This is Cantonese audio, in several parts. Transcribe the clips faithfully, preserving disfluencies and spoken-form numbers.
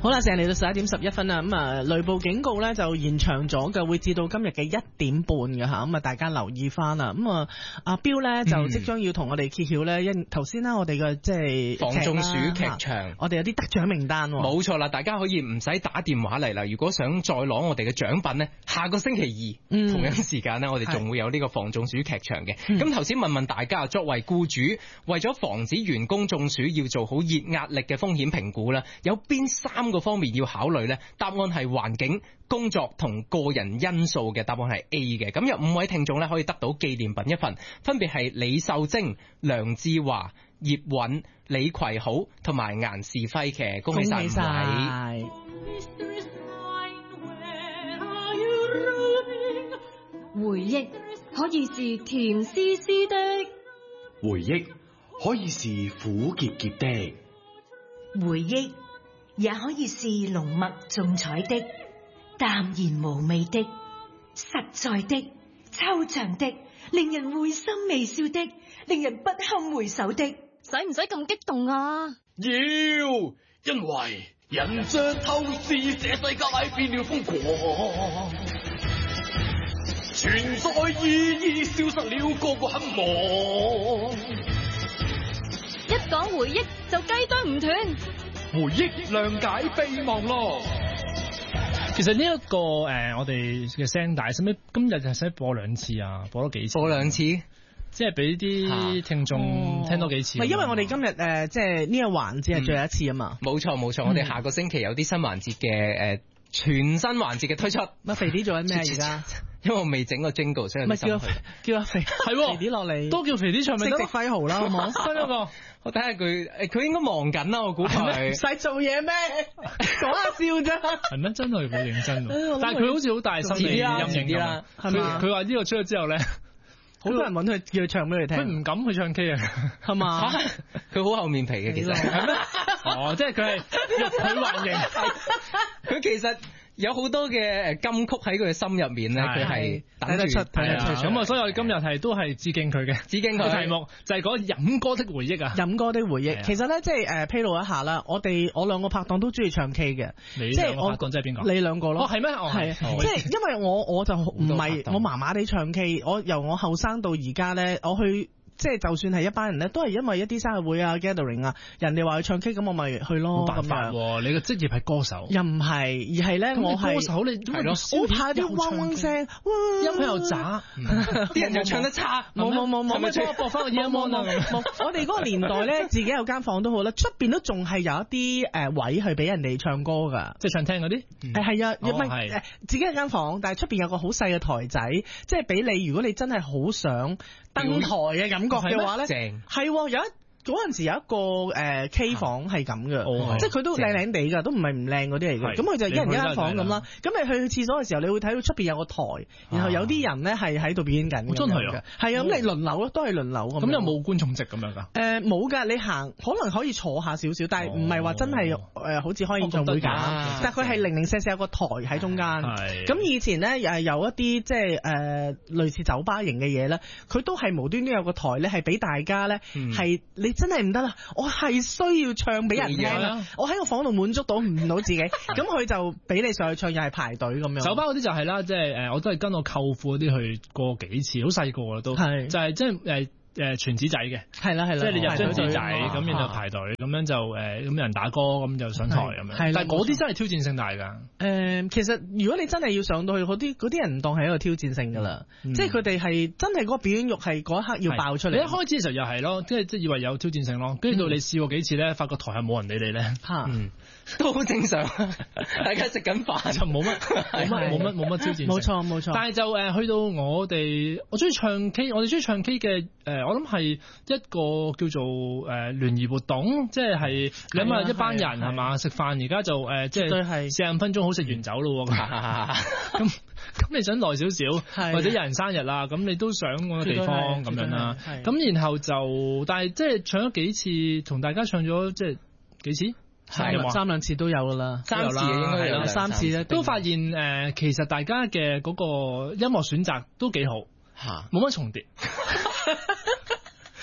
好啦，成日嚟到十一點十一分啦，咁啊雷暴警告咧就延長咗嘅，會至到今日嘅一點半嘅吓，咁啊大家留意翻啦。咁啊阿彪咧就即將要同我哋揭曉咧，因頭先啦我哋嘅即係防中暑劇場， 我哋有啲得獎名單。 冇錯啦，大家可以唔使打電話嚟啦。如果想再攞我哋嘅獎品咧，下個星期二、嗯、同樣時間咧，我哋仲會有呢個防中暑劇場嘅。咁頭先問問大家，作為僱主，為咗防止員工中暑，要做好熱壓力嘅風險評估啦，有邊三個方面要考慮呢？答案係環境、工作同個人因素嘅，答案係 A 嘅。咁有五位聽眾咧可以得到紀念品一份，分別係李秀貞、梁志華、葉韻、李葵豪同埋顏士輝嘅，恭喜晒五位！ 回憶可以是甜絲絲的， 回憶可以是苦澀澀的， 回憶也可以是濃墨重彩的、淡然無味的、實在的、抽象的、令人會心微笑的、令人不堪回首的。 使唔使咁激動啊？ 要，因為人像透視，這世界變了瘋狂，存在意義消失了，個個很忙。 一講回憶就雞啄唔斷， 回憶諒解備忘咯。 其實呢、這、一個誒、呃，我哋嘅聲帶，使唔使今日係使播兩次啊？播多幾次？ 播兩次， 即係俾啲聽眾聽多幾次。 唔係、哦，因為我哋今日誒、呃，即係呢個環節係最後一次啊嘛。 冇錯冇錯，我哋下個星期有啲新環節嘅誒，全新環節嘅推出。 乜肥啲做緊咩而家？ 因為我未整個 jingle，所以唔係叫叫阿肥係肥啲落嚟， 都叫肥啲唱咪得。 識揮毫啦，好冇？ 新一個， 我睇下佢，誒，佢應該忙緊啦，我估佢。 唔使做嘢咩？講下笑啫。 係咩？真係好認真。但係佢好似好大心理陰影啦。佢佢話呢個出咗之後咧， 好多人揾佢叫佢唱俾佢聽。 佢唔敢去唱 K 啊， 係嘛？ 佢好厚面皮嘅，其實。係咩？ 哦，即係佢係欲拒還迎。 佢其實。有好多嘅金曲喺佢嘅心入面咧，佢係等得出， 睇得出。咁啊，所以我哋今日係都係致敬佢嘅， 致敬佢。 題目就係講飲歌的回憶啊， 飲歌的回憶。其實咧，即係誒披露一下啦，我哋我兩個拍檔都中意唱 K 嘅， 即係我拍檔即係邊個？ 你兩個咯。 哦，係咩？哦， 係，即係因為我我就唔係我麻麻地唱 K，我由我後生到而家咧，我去。即係就算係一班人咧，都係因為一啲生日會啊、gathering 啊，人哋話去唱 K，咁我咪去咯。 冇辦法喎，你嘅職業係歌手， 又唔係，而係咧我係歌手，你係咯， 我怕啲嗡嗡聲， 音響又渣， 啲人又唱得差。 冇冇冇冇， 冇播翻個 earphone 啊！ 我哋嗰個年代咧，自己有間房都好啦，出邊都仲係有一啲誒位去俾人哋唱歌㗎， 即係唱廳嗰啲。 誒係啊，唔係誒自己有間房，但係出邊有個好細嘅台仔，即係俾你，如果你真係好想登台嘅感覺嘅話咧，係有一嗰陣時有一個誒、呃、K 房係咁嘅，哦、即係佢都靚靚地㗎，都唔係唔靚嗰啲嚟嘅。咁佢就一人一間房咁啦。咁你去廁所嘅時候，你會睇到出邊有個台，然後有啲人咧係喺度表演緊。 真係啊！ 係啊，咁你輪流咯，都係輪流咁。 咁有冇觀眾席咁樣㗎？誒冇㗎，你行可能可以坐下少少，但係唔係話真係誒、呃、好似開演唱會咁。啊、但係佢係零零舍舍有個台喺中間。咁以前咧誒有一啲即係誒、呃、類似酒吧型嘅嘢咧，佢都係無端端有個台咧係俾大家咧係、嗯、你。真係唔得啦！我係需要唱俾人聽啊！我喺個房度滿足到唔到自己，咁佢就俾你上去唱，又係排隊咁樣。 酒吧嗰啲就係啦，即係誒，我都係跟我舅父嗰啲去過幾次，好細個啦都，係就係即係誒。誒傳紙仔嘅，係啦係啦，即係你入張紙仔咁，然後排隊咁樣就誒咁有人打歌咁就上台咁樣，但係嗰啲真係挑戰性大㗎。誒、 呃，其實如果你真係要上到去嗰啲嗰啲人唔當係一個挑戰性㗎啦，嗯、即係佢哋係真係嗰個表演欲係嗰一刻要爆出嚟。你一開始嘅時候又係咯，即係即係以為有挑戰性咯，跟住到你試過幾次咧，發覺台下冇人理你咧，嚇、嗯， 都好正常。大家食緊飯就冇乜冇乜冇乜冇乜挑戰性。 冇錯冇錯。 但係就誒去到我哋，我中意唱 K，我哋中意唱 K 嘅誒，我諗係一個叫做誒聯誼活動，即係係你諗下一班人係嘛食飯，而家就誒即係四十五分鐘好食完走咯。咁咁你想耐少少，或者有人生日啦，咁你都想嗰個地方咁樣啦。咁然後就，但係即係唱咗幾次，同大家唱咗即係幾次， 係三兩次都有噶啦， 三次應該有三次咧， 都發現誒其實大家嘅嗰個音樂選擇都幾好，嚇冇乜重疊。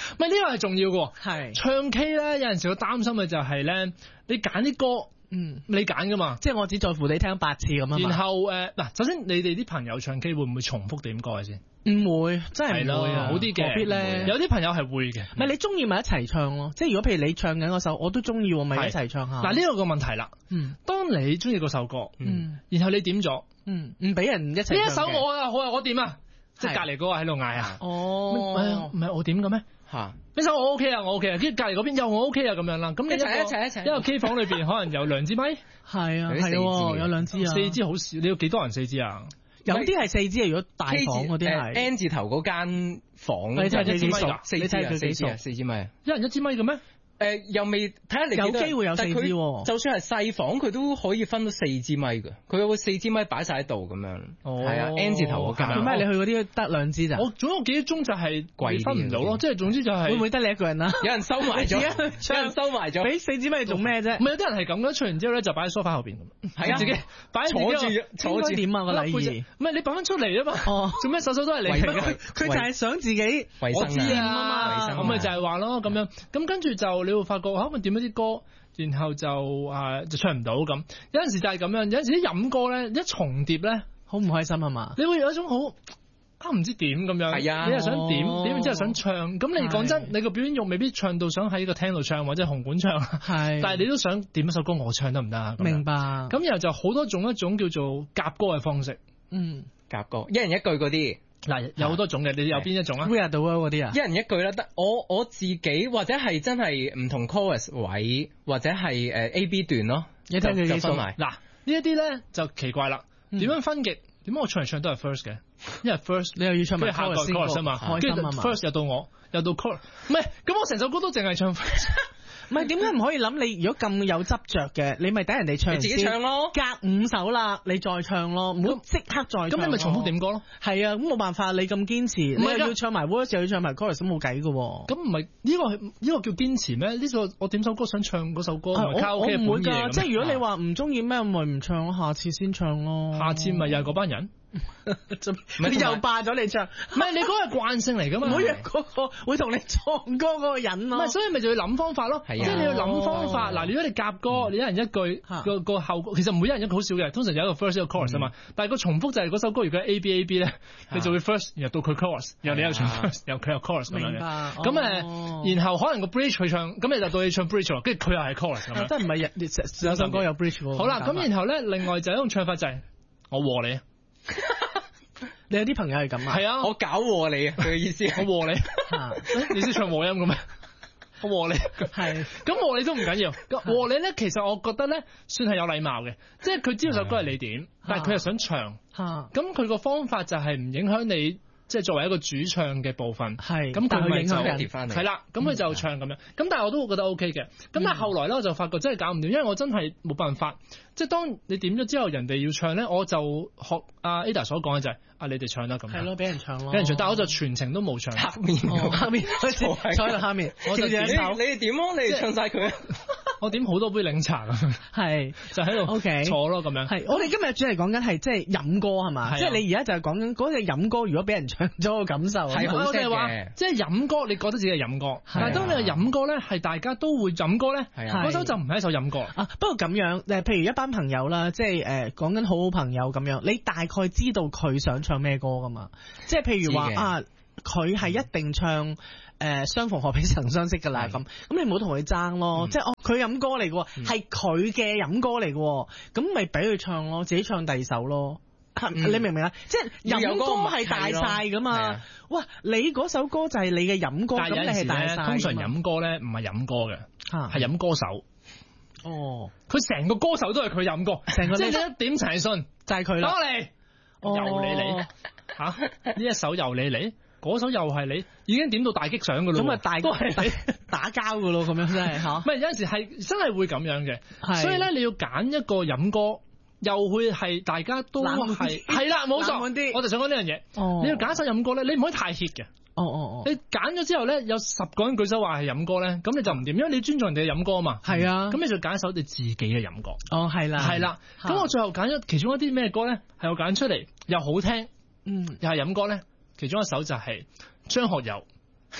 唔係呢個係重要嘅，係唱 K 咧有陣時我擔心嘅就係咧，你揀啲歌。嗯，你揀噶嘛？ 即係我只在乎你聽八次咁啊。 然後誒嗱，首先你哋啲朋友唱 K 會唔會重複點歌嘅先？ 唔會，真係唔會啊！ 好啲嘅， 何必咧？ 有啲朋友係會嘅。 唔係你中意咪一齊唱咯？即係如果譬如你唱緊嗰首，我都中意，咪一齊唱下。 嗱呢個個問題啦。嗯。當你中意嗰首歌，嗯，然後你點咗， 嗯，唔俾人一齊唱。 呢一首我啊，好啊，我點啊？即係隔離嗰個喺度嗌啊！ 哦， 唔係我點嘅咩？嚇！呢首我 OK 啊，我 OK 啊，跟住隔離嗰邊又我 OK 啊，咁樣啦。咁你一齊一齊一齊，一個 K 房裏邊可能有兩支咪， 係啊，係喎，有兩支啊， 四支好少。你要幾多人四支啊？ 有啲係四支啊，如果大房嗰啲係 N 字頭嗰間房， 你睇下幾數？ 四支啊，四支啊，四支咪， 一人一支咪嘅咩？ 誒又未睇下你有機會有四支喎， 就算係細房佢都可以分到四支咪㗎，佢有個四支咪擺晒喺度咁樣。 哦， 係啊 N 字頭嗰間。 做咩你去嗰啲得兩支咋？ 我總有幾多鐘就係貴分唔到咯，即係總之就係會唔會得你一個人啊？ 有人收埋咗，有人收埋咗， 俾四支咪你做咩啫？ 唔係有啲人係咁嘅，唱完之後咧就擺喺梳化後邊咁， 係啊， 自己擺喺坐住坐住點啊個禮儀？ 唔係你擺翻出嚟啊嘛？哦，做咩手手都係你嚟嘅？ 佢就係想自己我知啊嘛，咁咪就係話咯咁樣，咁跟住就你會發覺嚇咪點咗啲歌，然後就啊就唱唔到咁。有陣時就係咁樣，有陣時啲飲歌咧一重疊咧， 好唔開心係嘛？ 你會有一種好啊唔知點咁樣， 係啊， 你又想點點完之後想唱，咁你講真，你個表演欲未必唱到想喺個廳度唱或者紅館唱，係，但係你都想點一首歌我唱得唔得啊？ 明白。咁然後就好多種一種叫做夾歌嘅方式， 嗯，夾歌，一人一句嗰啲。 嗱，有好多種嘅，你有邊一種啊 ？We Are The World 嗰啲啊？ 一人一句啦，得我我自己或者係真係唔同 chorus 位或者係誒 A B 段咯， 你聽佢幾分埋。嗱呢一啲咧就奇怪啦，點樣分極？點解我唱嚟唱都係 first 嘅？因為 first 你又要唱埋下個 chorus 啊嘛，跟住 first 又到我，又到 chorus，唔係咁我成首歌都淨係唱 first。 唔係點解唔可以諗？你如果咁有執着嘅，你咪等人哋唱， 你自己唱咯。 隔五首啦，你再唱咯，唔好即刻再唱。 咁你咪重複點歌咯？ 係啊，咁冇辦法，你咁堅持，你又要唱埋 verse 又要唱埋 chorus，都冇計㗎喎。 咁唔係呢個呢個叫堅持咩？呢個我點首歌想唱嗰首歌， 我我唔會㗎。即係如果你話唔中意咩，咪唔唱咯，下次先唱咯。 下次咪又係嗰班人。 你又霸咗你唱， 唔係你嗰個係慣性嚟噶嘛？ 每日嗰個會同你唱歌嗰個人咯， 唔係，所以咪就要諗方法咯。即係你要諗方法。嗱，如果你夾歌，你一人一句個個後，其實唔會一人一句好少嘅，通常有一個 first 一個 chorus 啊嘛。但係個重複就係嗰首歌，如果 A B A B 咧，你就會 first，然後到佢 chorus，然後你又唱 first，然後佢又 chorus 咁樣嘅。咁誒，然後可能個 bridge 佢唱，咁你就到你唱 bridge 咯，跟住佢又係 chorus 咁樣。 真係唔係有首歌有 bridge 喎。 好啦，咁然後咧，另外就一種唱法就係我和你。 你有啲朋友係咁啊？ 係啊， 我搞和你啊！佢嘅意思， 我和你，你識唱和音嘅咩？我和你係，咁和你都唔緊要。和你咧，其實我覺得咧，算係有禮貌嘅，即係佢知道首歌係你點，但係佢又想唱，咁佢個方法就係唔影響你。即係作為一個主唱嘅部分，係咁佢咪就係啦，咁佢就唱咁樣，咁但係我都會覺得 O K 嘅。咁但係後來咧，我就發覺真係搞唔掂，因為我真係冇辦法。即係當你點咗之後，人哋要唱咧，我就學阿 Ada 所講嘅就係啊，你哋唱啦咁。 係咯，俾人唱咯， 俾人唱，但係我就全程都冇唱。 黑面， 黑面，坐喺度黑面。我就點首， 你哋點咯？你哋唱晒佢。 我點好多杯檸茶咁，係就喺度 OK 坐咯咁樣。 係我哋今日主題講緊係即係飲歌係嘛？即係你而家就係講緊嗰隻飲歌，如果俾人唱咗個感受係好即係話，即係飲歌，你覺得自己係飲歌，但係當你係飲歌咧，係大家都會飲歌咧，嗰首就唔係一首飲歌啊。不過咁樣誒，譬如一班朋友啦，即係誒講緊好好朋友咁樣，你大概知道佢想唱咩歌噶嘛？即係譬如話啊，佢係一定唱。誒相逢何必曾相識㗎啦，咁咁你唔好同佢爭咯，即係哦佢飲歌嚟嘅，係佢嘅飲歌嚟嘅，咁咪俾佢唱咯，自己唱第二首咯，你明唔明啊？即係飲歌係大晒㗎嘛，哇！你嗰首歌就係你嘅飲歌，咁你係大晒。 通常飲歌咧唔係飲歌嘅，係飲歌手。 哦， 佢成個歌手都係佢飲歌，成個即係你一點陳奕迅就係佢啦。攞嚟，由你嚟嚇呢一首由你嚟。嗰首又係你，已經點到大擊賞噶咯，咁啊大都係打交噶咯，咁樣真係嚇。 唔係有陣時係真係會咁樣嘅，所以咧你要揀一個飲歌，又會係大家都係係啦，冇錯。我就想講呢樣嘢，你要揀一首飲歌咧，你唔可以太 hit 嘅。 哦哦哦。你揀咗之後咧，有十個人舉手話係飲歌咧，咁你就唔掂，因為你尊重人哋嘅飲歌啊嘛。 係啊。 咁你就揀一首你自己嘅飲歌。 哦，係啦。 係啦。咁我最後揀咗其中一啲咩歌咧，係我揀出嚟又好聽，嗯，又係飲歌咧。其中一首就係張學友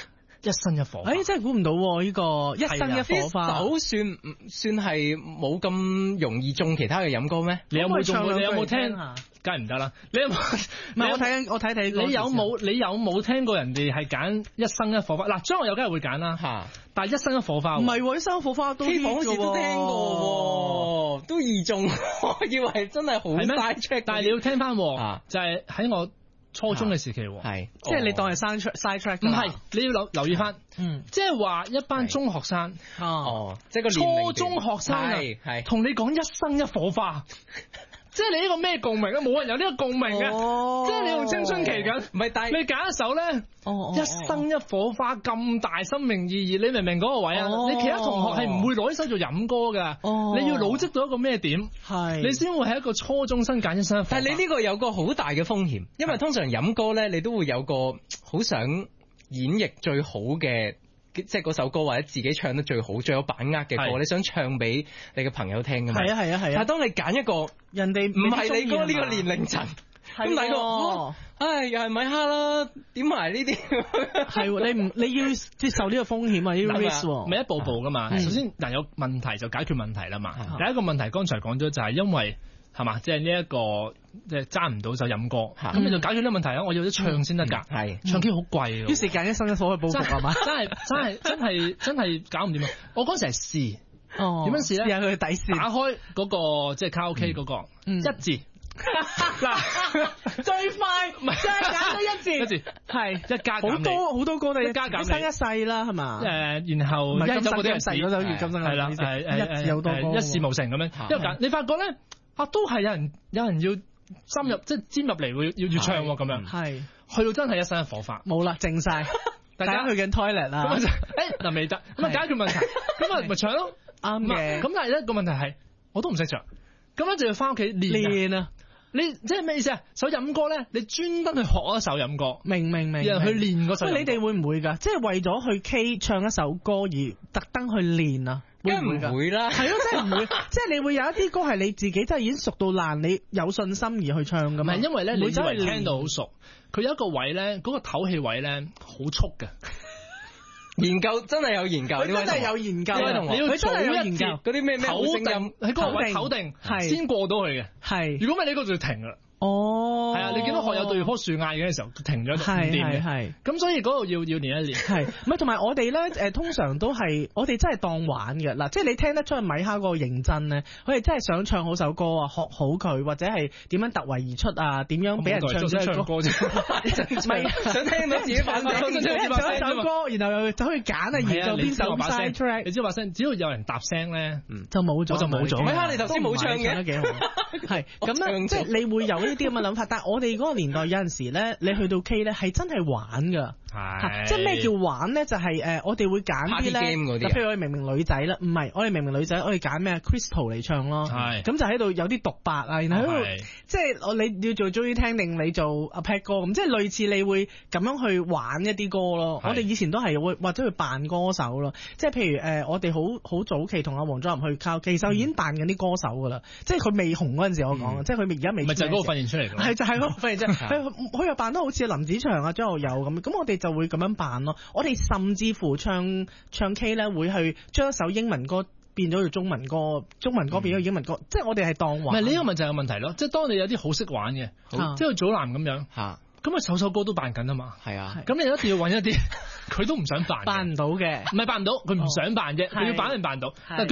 一生一火花。 誒，真係估唔到喎！呢個一生一火花， 酒算唔算係冇咁容易中其他嘅飲歌咩？ 你有冇中過？你有冇聽？梗係唔得啦！你有冇？ 唔係我睇我睇睇。 你有冇？你有冇聽過人哋係揀一生一火花？嗱，張學友梗係會揀啦。 嚇！ 但係一生一火花唔係喎，一生一火花都啲好似都聽過喎，都易中。我以為真係好快 check， 但係你要聽翻，就係喺我初中嘅時期喎。 係， 即係你當係 side track side track。 唔係，你要留留意翻。嗯，即係話一班中學生。 哦，即係個初中學生啊，同你講一生一火花。即係你呢個咩共鳴啊？冇人有呢個共鳴嘅，哦、即係你用青春期緊，唔係，但係你揀一首咧，哦、一生一火花咁大生命意義，你明唔明嗰個位啊？哦、你其他同學係唔會攞呢首做飲歌㗎，哦、你要老積到一個咩點，係你先會係一個初中生揀一生一火花。 但係你呢個有個好大嘅風險，因為通常飲歌咧，你都會有個好想演繹最好嘅。即係嗰首歌或者自己唱得最好、最有把握嘅歌，你想唱俾你嘅朋友聽㗎嘛？ 係啊係啊係啊！ 但係當你揀一個人哋唔係你嗰呢個年齡層，咁第個，唉又係米哈啦，點埋呢啲？ 係你唔你要接受呢個風險啊，要 risk 喎， 咪一步步㗎嘛。首先嗱有問題就解決問題啦嘛。第一個問題剛才講咗就係因為。係嘛？即係呢一個即係揸唔到手飲歌，咁、嗯、你就解決呢個問題啦。我要得唱先得㗎，係、嗯、唱 K 好貴㗎。 於是揀一生一火去報復係嘛？ 真係真係真係真係搞唔掂啊！我嗰陣時係試，哦，點樣試咧？ 試下佢底線， 打開嗰、嗰個即係卡拉 OK 嗰個、嗯、一字，嗱最快唔係即係揀到一字， 一字係一加減， 好多好多歌都一加減， 一生一世啦係嘛？ 誒，然後一走嗰啲人細嗰首越金生係啦， 係一字好多歌， 一事無成咁樣。因為揀你發覺咧。啊，都係有人有人要深入，即係尖入嚟會要要唱喎咁樣，係去到真係一生一火花， 冇啦，靜晒，大家去緊 toilet 啦， 咁就誒嗱未得，咁啊解決問題，咁啊咪唱咯， 啱嘅， 咁但係咧個問題係我都唔識唱，咁咧就要翻屋企練啊，你即係咩意思啊？首飲歌咧，你專登去學一首飲歌， 明明明， 然後去練嗰首。 你哋會唔會㗎？即係為咗去 K 唱一首歌而特登去練啊？ 梗係唔會啦， 係咯，真係唔會，即係你會有一啲歌係你自己真係已經熟到爛，你有信心而去唱㗎嘛？ 因為咧，你以為聽到好熟，佢有一個位咧，嗰個唞氣位咧好速嘅。 研究真係有研究， 佢真係有研究， 你要做一研究嗰啲咩咩唞定喺嗰個位唞定，先過到去嘅。係，如果唔係你嗰度就停㗎啦。哦，係啊！你見到學友對棵樹嗌嘅時候停咗，唔掂嘅。係，咁所以嗰度要要練一練。係， 唔係同埋我哋咧誒，通常都係我哋真係當玩嘅嗱，即係你聽得出米哈嗰個認真咧，佢哋真係想唱好首歌啊，學好佢或者係點樣突圍而出啊，點樣俾人唱咗首歌啫？ 唔係想聽到自己把聲， 唱一首歌，然後又走去揀啊，研究邊首 side track。 你知把聲，只要有人搭聲咧， 就冇咗， 我就冇咗。 米哈你頭先冇唱嘅， 唱得幾好。係咁咧，即係你會有呢啲咁嘅諗法，但係我哋嗰個年代有陣時咧，你去到 K 咧係真係玩㗎，係即係咩叫玩咧？就係誒，我哋會揀啲咧，譬如我哋明明女仔啦，唔係我哋明明女仔，我哋揀咩 Crystal 嚟唱咯，係咁就喺度有啲獨白啊，然後喺度即係我你要做中意聽定你做阿 Pat 哥咁，即係類似你會咁樣去玩一啲歌咯。我哋以前都係會或者去扮歌手咯，即係譬如誒，我哋好好早期同阿黃祖藍去靠，其實已經扮緊啲歌手㗎啦，即係佢未紅嗰陣時我講，即係佢而家未。 咪就係嗰個訓練出嚟㗎， 係就係嗰個訓練出嚟，佢佢又扮得好似林子祥啊、張學友咁，咁我哋就會咁樣扮咯。我哋甚至乎唱唱 K 咧，會去將一首英文歌變咗做中文歌，中文歌變咗英文歌，嗯、即係我哋係當玩。唔係呢個咪就係個問題咯，即係當你有啲好識玩嘅，即係祖藍咁樣嚇。咁啊首首歌都扮緊啊嘛，係啊，咁你一定要揾一啲佢都唔想扮，扮唔到嘅，唔係扮唔到，佢唔想扮啫，佢要扮人扮到，但係